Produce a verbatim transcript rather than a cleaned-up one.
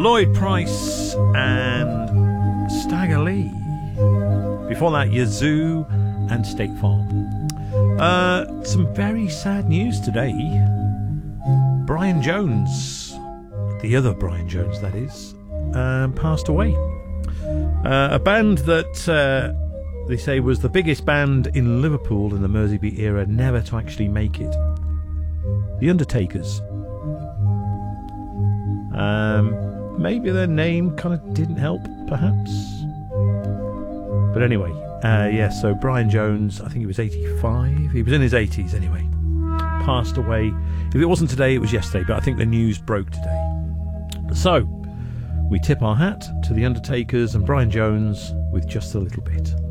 Lloyd Price and Stagger Lee. Before that, Yazoo and State Farm. Uh, some very sad news today. Brian Jones, the other Brian Jones, that is, um, passed away. Uh, a band that uh, they say was the biggest band in Liverpool in the Merseybeat era, never to actually make it. The Undertakers. Um, maybe their name kind of didn't help, perhaps. But anyway, uh, yeah, so Brian Jones, I think he was eighty-five. He was in his eighties anyway. Passed away. If it wasn't today, it was yesterday, but I think the news broke today. So, we tip our hat to the Undertakers and Brian Jones with just a little bit.